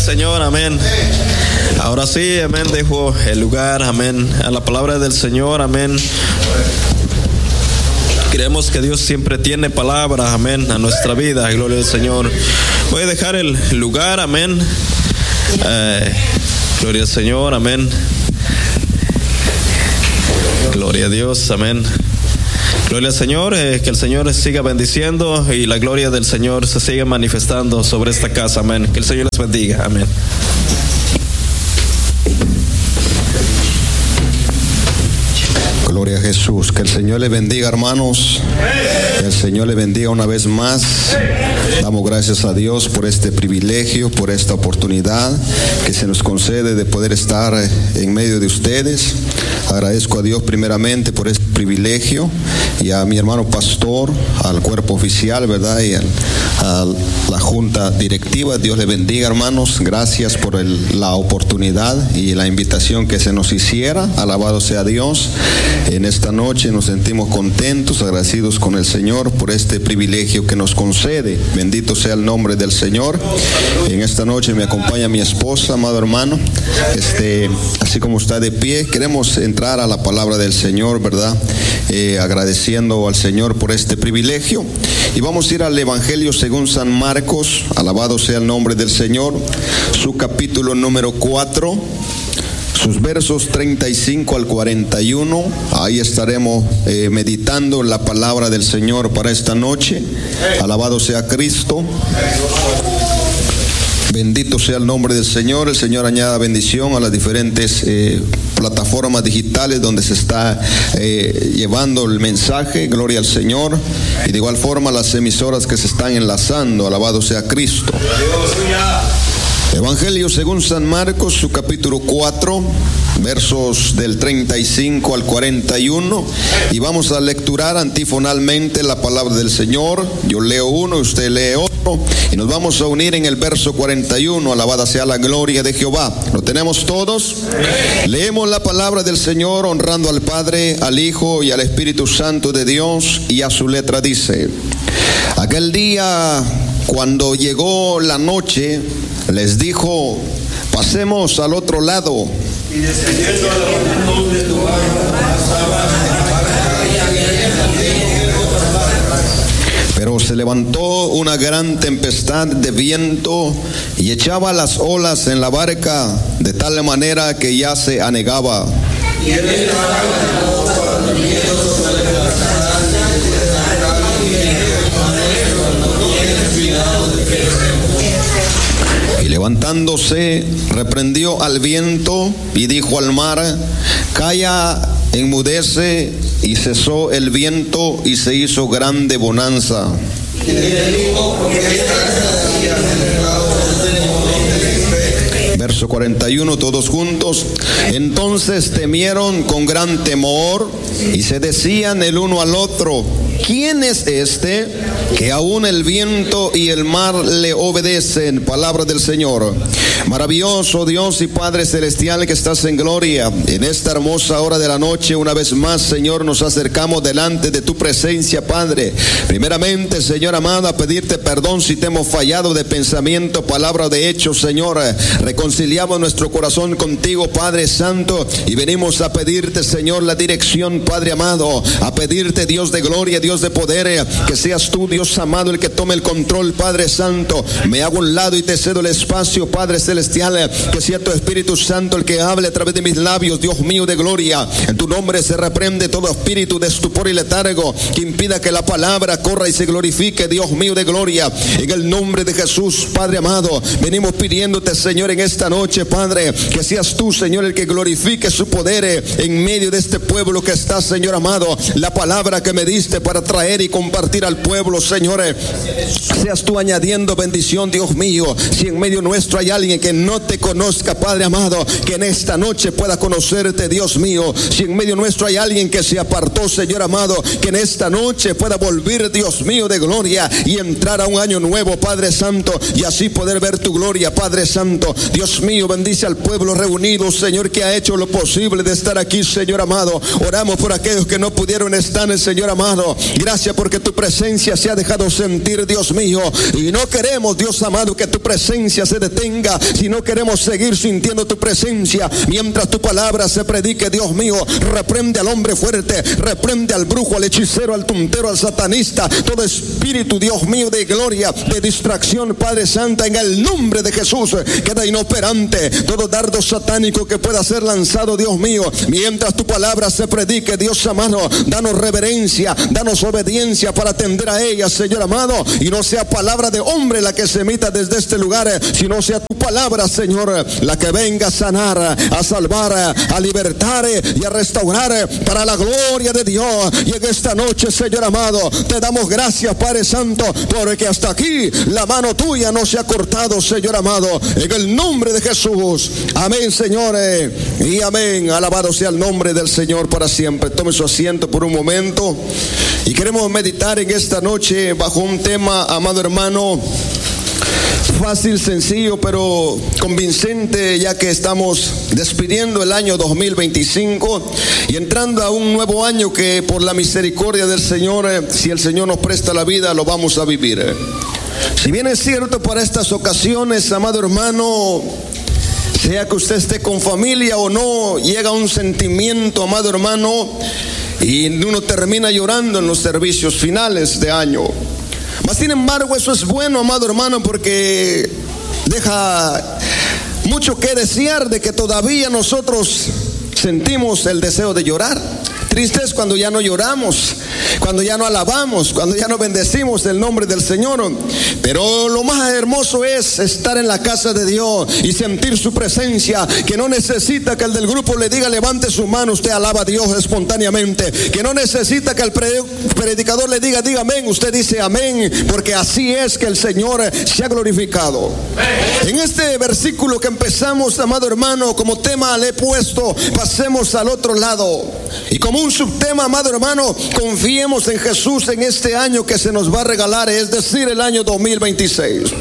Señor, amén. Ahora sí, amén, dejo el lugar, amén, a la palabra del Señor, amén. Creemos que Dios siempre tiene palabra, amén, a nuestra vida, gloria al Señor. Voy a dejar el lugar, amén. Gloria al Señor, amén. Gloria a Dios, amén. Gloria al Señor, que el Señor siga bendiciendo y la gloria del Señor se siga manifestando sobre esta casa, amén. Que el Señor les bendiga, amén. Gloria a Jesús. Que el Señor le bendiga, hermanos. Que el Señor le bendiga una vez más. Damos gracias a Dios por este privilegio, por esta oportunidad que se nos concede de poder estar en medio de ustedes. Agradezco a Dios primeramente por este privilegio y a mi hermano pastor, al cuerpo oficial, ¿verdad? Y a la junta directiva. Dios le bendiga, hermanos. Gracias por la oportunidad y la invitación que se nos hiciera. Alabado sea Dios. En esta noche nos sentimos contentos, agradecidos con el Señor por este privilegio que nos concede. Bendito sea el nombre del Señor. En esta noche me acompaña mi esposa, amado hermano. Así como está de pie, queremos entrar a la palabra del Señor, ¿verdad? Agradeciendo al Señor por este privilegio. Y vamos a ir al Evangelio según San Marcos. Alabado sea el nombre del Señor. Su capítulo número 4. Sus versos 35 al 41, ahí estaremos meditando la palabra del Señor para esta noche. Alabado sea Cristo. Bendito sea el nombre del Señor. El Señor añada bendición a las diferentes plataformas digitales donde se está llevando el mensaje. Gloria al Señor. Y de igual forma las emisoras que se están enlazando. Alabado sea Cristo. Evangelio según San Marcos, su capítulo 4, versos del 35 al 41, y vamos a lecturar antifonalmente la palabra del Señor. Yo leo uno, usted lee otro, y nos vamos a unir en el verso 41. Alabada sea la gloria de Jehová. ¿Lo tenemos todos? Leemos la palabra del Señor honrando al Padre, al Hijo y al Espíritu Santo de Dios, y a su letra dice: aquel día, cuando llegó la noche, les dijo: pasemos al otro lado. Y descendiendo a pero se levantó una gran tempestad de viento y echaba las olas en la barca de tal manera que ya se anegaba. Y él levantándose, reprendió al viento y dijo al mar: calla, enmudece. Y cesó el viento y se hizo grande bonanza. Verso 41, todos juntos. Entonces temieron con gran temor y se decían el uno al otro: ¿quién es este que aún el viento y el mar le obedecen? Palabra del Señor. Maravilloso Dios y Padre celestial que estás en gloria, en esta hermosa hora de la noche, una vez más, Señor, nos acercamos delante de tu presencia, Padre. Primeramente, Señor amado, a pedirte perdón si te hemos fallado de pensamiento, palabra o de hecho, Señor. Reconciliamos nuestro corazón contigo, Padre Santo, y venimos a pedirte, Señor, la dirección, Padre amado, a pedirte, Dios de gloria, Dios de poder, que seas tú, Dios amado, el que tome el control, Padre Santo. Me hago a un lado y te cedo el espacio, Padre celestial, que sea tu Espíritu Santo el que hable a través de mis labios, Dios mío de gloria. En tu nombre se reprende todo espíritu de estupor y letargo que impida que la palabra corra y se glorifique, Dios mío de gloria. En el nombre de Jesús, Padre amado, venimos pidiéndote, Señor, en esta noche, Padre, que seas tú, Señor, el que glorifique su poder en medio de este pueblo que está, Señor amado. La palabra que me diste para traer y compartir al pueblo, Señor, seas tú añadiendo bendición, Dios mío. Si en medio nuestro hay alguien que no te conozca, Padre amado, que en esta noche pueda conocerte, Dios mío. Si en medio nuestro hay alguien que se apartó, Señor amado, que en esta noche pueda volver, Dios mío de gloria, y entrar a un año nuevo, Padre Santo, y así poder ver tu gloria, Padre Santo. Dios mío, bendice al pueblo reunido, Señor, que ha hecho lo posible de estar aquí, Señor amado. Oramos por aquellos que no pudieron estar, Señor amado, Gracias porque tu presencia se ha dejado sentir, Dios mío. Y no queremos, Dios amado, que tu presencia se detenga, sino queremos seguir sintiendo tu presencia mientras tu palabra se predique, Dios mío. Reprende al hombre fuerte, reprende al brujo, al hechicero, al tuntero, al satanista, todo espíritu, Dios mío, de gloria, de distracción, Padre Santo, en el nombre de Jesús, queda inoperante todo dardo satánico que pueda ser lanzado, Dios mío, mientras tu palabra se predique, Dios amado. Danos reverencia, danos obediencia para atender a ella, Señor amado, y no sea palabra de hombre la que se emita desde este lugar, sino sea tu palabra, Señor, la que venga a sanar, a salvar, a libertar y a restaurar para la gloria de Dios. Y en esta noche, Señor amado, te damos gracias, Padre Santo, porque hasta aquí la mano tuya no se ha cortado, Señor amado, en el nombre de Jesús. Amén, señores, y amén. Alabado sea el nombre del Señor para siempre. Tome su asiento por un momento y queremos meditar en esta noche bajo un tema, amado hermano, fácil, sencillo, pero convincente, ya que estamos despidiendo el año 2025 y entrando a un nuevo año que por la misericordia del Señor, si el Señor nos presta la vida, lo vamos a vivir. Si bien es cierto, para estas ocasiones, amado hermano, sea que usted esté con familia o no, llega un sentimiento, amado hermano, y uno termina llorando en los servicios finales de año. Mas sin embargo, eso es bueno, amado hermano, porque deja mucho que desear de que todavía nosotros sentimos el deseo de llorar. Triste es cuando ya no lloramos, cuando ya no alabamos, cuando ya no bendecimos el nombre del Señor. Pero lo más hermoso es estar en la casa de Dios y sentir su presencia, que no necesita que el del grupo le diga levante su mano, usted alaba a Dios espontáneamente. Que no necesita que el predicador le diga amén, usted dice amén, porque así es que el Señor se ha glorificado. En este versículo que empezamos, amado hermano, como tema le he puesto, pasemos al otro lado. Y como un subtema, amado hermano, confiemos en Jesús en este año que se nos va a regalar, es decir, el año 2026.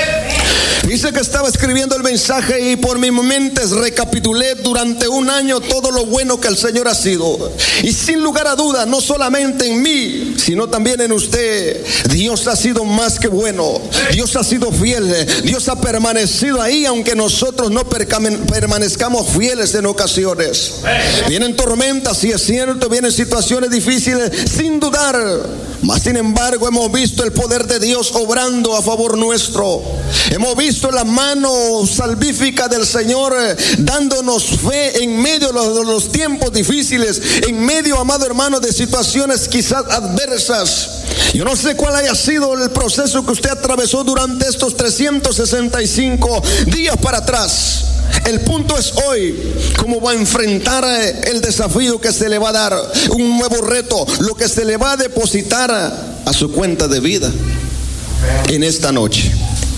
Dice que estaba escribiendo el mensaje y por mi mente recapitulé durante un año todo lo bueno que el Señor ha sido. Y sin lugar a duda, no solamente en mí, sino también en usted, Dios ha sido más que bueno. Dios ha sido fiel. Dios ha permanecido ahí, aunque nosotros no permanezcamos fieles en ocasiones. Vienen tormentas, sí es cierto, vienen situaciones difíciles, sin dudar. Mas sin embargo, hemos visto el poder de Dios obrando a favor nuestro. Hemos visto la mano salvífica del Señor dándonos fe en medio de los tiempos difíciles, en medio, amado hermano, de situaciones quizás adversas. Yo no sé cuál haya sido el proceso que usted atravesó durante estos 365 días para atrás. El punto es hoy, cómo va a enfrentar el desafío que se le va a dar, un nuevo reto, lo que se le va a depositar a su cuenta de vida en esta noche.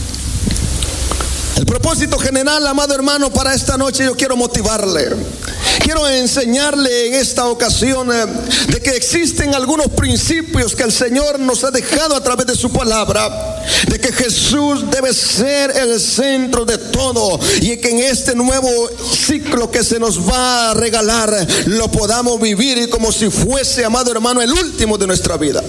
El propósito general, amado hermano, para esta noche yo quiero motivarle. Quiero enseñarle en esta ocasión de que existen algunos principios que el Señor nos ha dejado a través de su palabra, de que Jesús debe ser el centro de todo y que en este nuevo ciclo que se nos va a regalar lo podamos vivir como si fuese, amado hermano, el último de nuestra vida.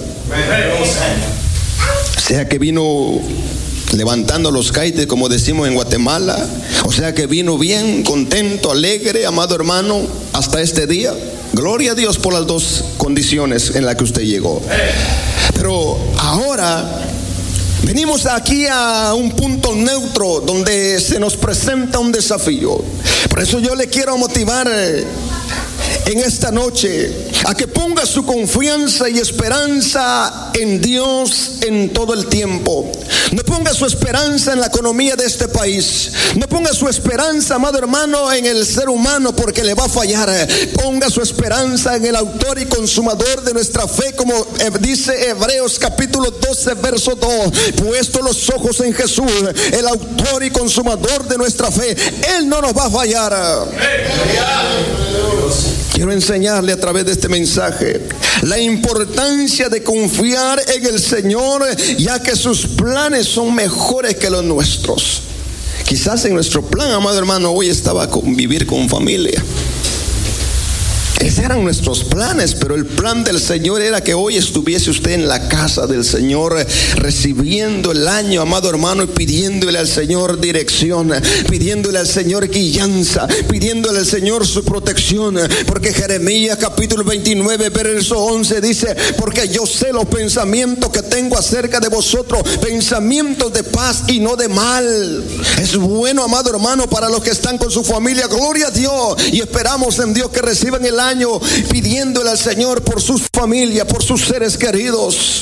O sea que vino levantando los caites, como decimos en Guatemala. O sea que vino bien, contento, alegre, amado hermano, hasta este día. Gloria a Dios por las dos condiciones en las que usted llegó. Pero ahora venimos aquí a un punto neutro donde se nos presenta un desafío. Por eso yo le quiero motivar en esta noche a que ponga su confianza y esperanza en Dios en todo el tiempo. No ponga su esperanza en la economía de este país. No ponga su esperanza, amado hermano, en el ser humano, porque le va a fallar. Ponga su esperanza en el autor y consumador de nuestra fe, como dice Hebreos capítulo 12 verso 2. Puesto los ojos en Jesús, el autor y consumador de nuestra fe, Él no nos va a fallar. Quiero enseñarle a través de este mensaje la importancia de confiar en el Señor, ya que sus planes son mejores que los nuestros. Quizás en nuestro plan, amado hermano, hoy estaba vivir con familia. Esos eran nuestros planes, pero el plan del Señor era que hoy estuviese usted en la casa del Señor, recibiendo el año, amado hermano, y pidiéndole al Señor dirección, pidiéndole al Señor guianza, pidiéndole al Señor su protección, porque Jeremías capítulo 29 verso 11 dice: porque yo sé los pensamientos que tengo acerca de vosotros, pensamientos de paz y no de mal. Es bueno, amado hermano, para los que están con su familia, gloria a Dios, y esperamos en Dios que reciban el año pidiéndole al Señor por sus familias, por sus seres queridos.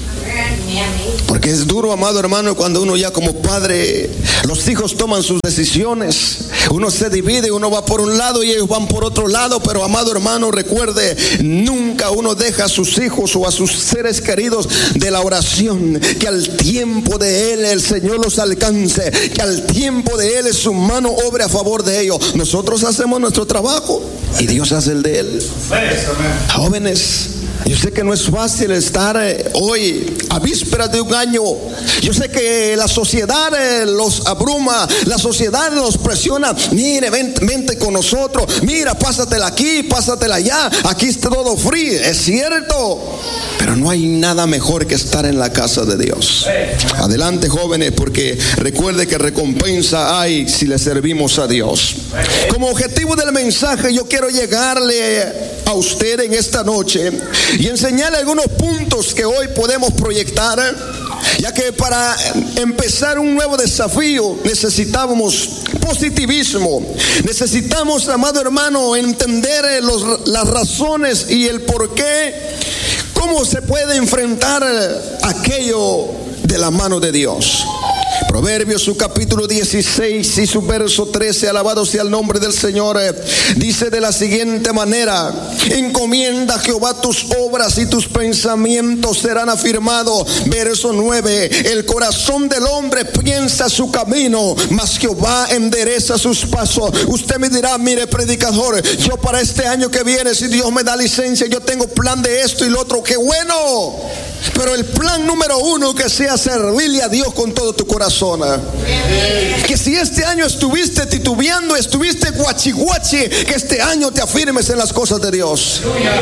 Porque es duro, amado hermano, cuando uno ya como padre, los hijos toman sus decisiones, uno se divide, uno va por un lado y ellos van por otro lado. Pero amado hermano, recuerde, nunca uno deja a sus hijos o a sus seres queridos de la oración, que al tiempo de Él el Señor los alcance, que al tiempo de Él su mano obre a favor de ellos. Nosotros hacemos nuestro trabajo y Dios hace el de Él. Jóvenes, yo sé que no es fácil estar hoy a vísperas de un año. Yo sé que la sociedad los abruma, la sociedad los presiona. Mire, vente con nosotros, mira, pásatela aquí, pásatela allá, aquí está todo free. Es cierto, pero no hay nada mejor que estar en la casa de Dios. Adelante, jóvenes, porque recuerde que recompensa hay si le servimos a Dios. Como objetivo del mensaje, yo quiero llegarle a usted en esta noche y enseñarle algunos puntos que hoy podemos proyectar, ya que para empezar un nuevo desafío necesitamos positivismo. Necesitamos, amado hermano, entender las razones y el por qué, cómo se puede enfrentar aquello de la mano de Dios. Proverbios, su capítulo 16 y su verso 13, alabado sea el nombre del Señor, dice de la siguiente manera: encomienda a Jehová tus obras y tus pensamientos serán afirmados. Verso 9, el corazón del hombre piensa su camino, mas Jehová endereza sus pasos. Usted me dirá: mire, predicador, yo para este año que viene, si Dios me da licencia, yo tengo plan de esto y lo otro. ¡Qué bueno! Pero el plan número uno, que sea servirle a Dios con todo tu corazón. Que si este año estuviste titubeando, estuviste guachi, que este año te afirmes en las cosas de Dios.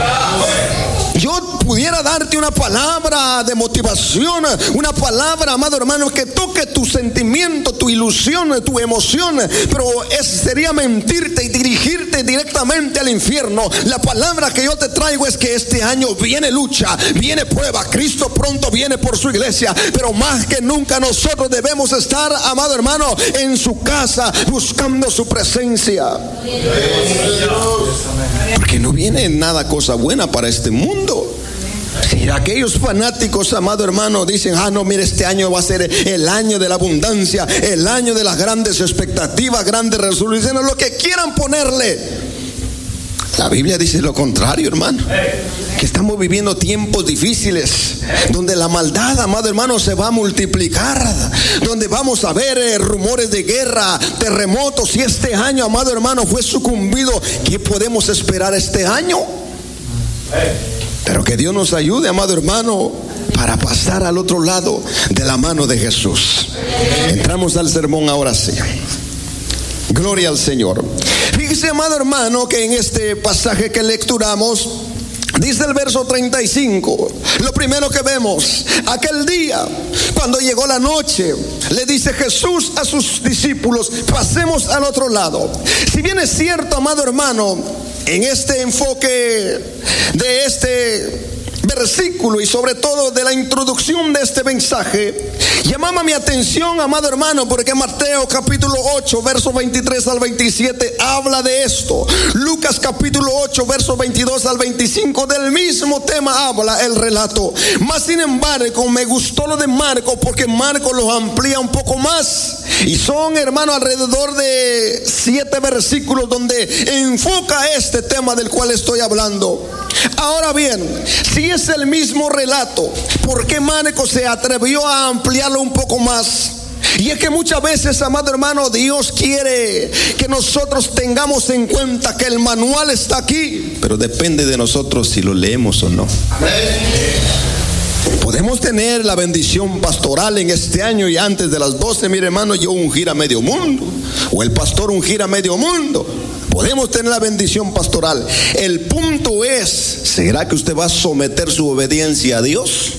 Yo pudiera darte una palabra de motivación, una palabra, amado hermano, que toque tu sentimiento, tu ilusión, tu emoción, pero sería mentirte y dirigirte directamente al infierno. La palabra que yo te traigo es que este año viene lucha, viene prueba. Cristo pronto viene por su iglesia, pero más que nunca nosotros debemos estar, amado hermano, en su casa buscando su presencia. Porque no viene nada cosa buena para este mundo. Si aquellos fanáticos, amado hermano, dicen: no, mire, este año va a ser el año de la abundancia, el año de las grandes expectativas, grandes resoluciones, lo que quieran ponerle. La Biblia dice lo contrario, hermano, que estamos viviendo tiempos difíciles, donde la maldad, amado hermano, se va a multiplicar, donde vamos a ver rumores de guerra, terremotos. Y este año, amado hermano, fue sucumbido. ¿Qué podemos esperar este año? Pero que Dios nos ayude, amado hermano, para pasar al otro lado de la mano de Jesús. Entramos al sermón ahora sí. Gloria al Señor. Fíjese, amado hermano, que en este pasaje que lecturamos, dice el verso 35, lo primero que vemos: aquel día, cuando llegó la noche, le dice Jesús a sus discípulos: pasemos al otro lado. Si bien es cierto, amado hermano, en este enfoque de este versículo y sobre todo de la introducción de este mensaje, llamaba mi atención, amado hermano, porque Mateo capítulo 8 versos 23 al 27 habla de esto. Lucas capítulo 8 versos 22 al 25 del mismo tema habla el relato. Más sin embargo, me gustó lo de Marcos, porque Marcos lo amplía un poco más, y son, hermano, alrededor de 7 versículos donde enfoca este tema del cual estoy hablando. Ahora bien, si es el mismo relato, ¿por qué Marcos se atrevió a ampliarlo un poco más? Y es que muchas veces, amado hermano, Dios quiere que nosotros tengamos en cuenta que el manual está aquí, pero depende de nosotros si lo leemos o no. Podemos tener la bendición pastoral en este año y antes de las 12, mire hermano, yo ungir a medio mundo, o el pastor ungir a medio mundo. Podemos tener la bendición pastoral. El punto es, ¿será que usted va a someter su obediencia a Dios?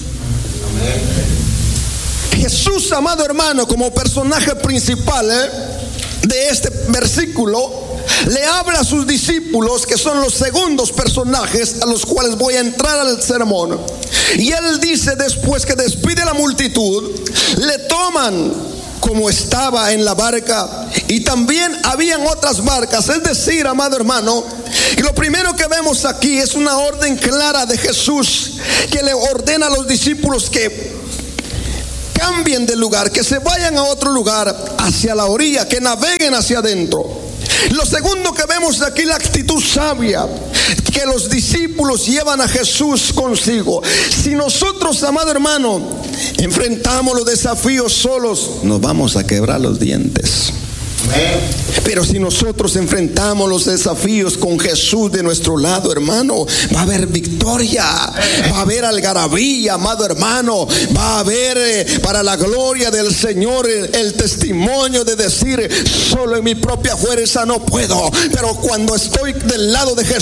Jesús, amado hermano, como personaje principal de este versículo, le habla a sus discípulos, que son los segundos personajes a los cuales voy a entrar al sermón. Y él dice, después que despide a la multitud, le toman como estaba en la barca, y también habían otras barcas. Es decir, amado hermano, y lo primero que vemos aquí es una orden clara de Jesús, que le ordena a los discípulos que cambien de lugar, que se vayan a otro lugar, hacia la orilla, que naveguen hacia adentro. Lo segundo que vemos aquí, la actitud sabia que los discípulos llevan a Jesús consigo. Si nosotros, amado hermano, enfrentamos los desafíos solos, nos vamos a quebrar los dientes. Pero si nosotros enfrentamos los desafíos con Jesús de nuestro lado, hermano, va a haber victoria, va a haber algarabía, amado hermano, va a haber para la gloria del Señor el testimonio de decir, solo en mi propia fuerza no puedo, pero cuando estoy del lado de Jesús,